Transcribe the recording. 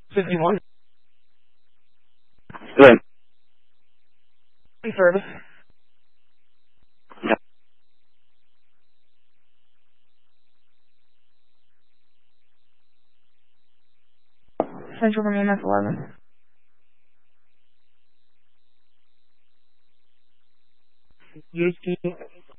51. Good. Service. Yep. Central from EMS 11. UHD